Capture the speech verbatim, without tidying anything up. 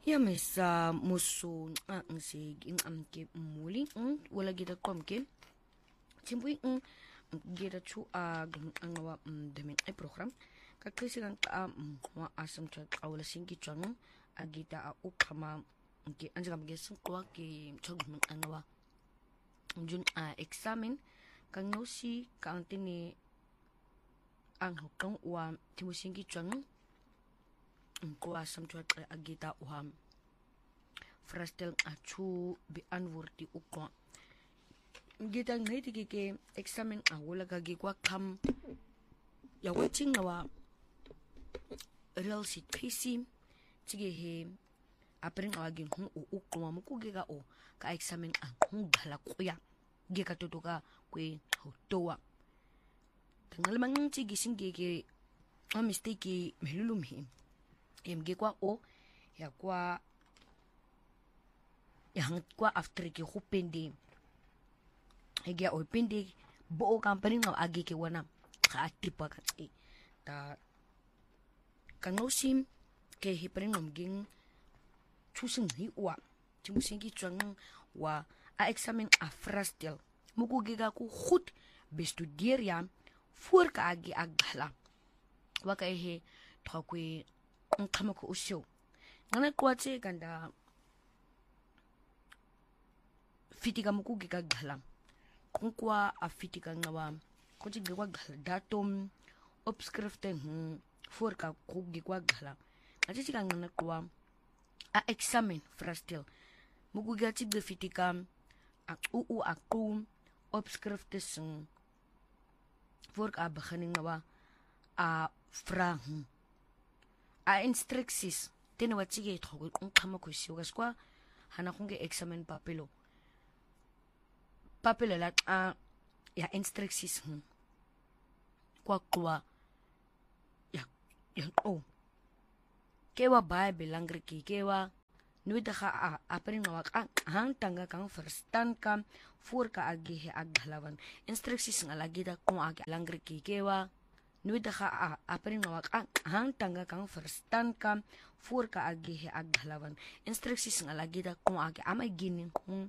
Ya mesa musu ang sig in am ke muli wala gida kom ke timbui ng gida chu a ang wa demin ay program kakisi kan ka wa asam cha awla singi chanu agita a ukama ke anja kam ge sun kwa ke chog min anwa jun a examen kan no si kan tini ang hokong wa timusingi chanu ko asam cha agita uham frastel achu bi anwurti ukwa gita ngaiti ke examen a wala gagi kwa kam ya waching nawa real situation tige he apring awagin hu ukwa mukugiga o ka examen a hu gala kuya ge ka totoka kwe hotowa tangal mang tige singe ke a mistake melulum he em ge kwa o ya kwa yang kwa after ke hupende hege o pende bo company no agi ke wana ka tripa ka tsi ta kanosim ke hipring nom ging chusing hi wa chimusing ki chang wa a examen a frastel muku giga ku goed bestudeer ya voor ka agi aghala wa ka he thakwe ang kamako usyo ngana kwatse kanda fitika muku giga ghala kunkwa a fitika ngawa kuti gwa ghala datum opskriften hm voor ka kugi kwa ghala ati tika ngana kwa a examen frastel muku giga tigbe fitika a u a ku opskriftes voor ka beginning ngawa a fra hm a instructies tene watige thogol kunkama ko siwas kwa hana kunge examen papelo papelo la a ya instructions hm kwa kwa ya ya oh kewa bible langre ki kewa nuida ka a apring nawak ang hang tanga kang verstaan kam voor ka agi he aghlawan instructions nga lagi da kung agi langre ki kewa nuida ka a apring nawak ang hang tanga kang verstaan kam voor ka agi he aghlawan instructions nga lagi da kung agi amay ginin kung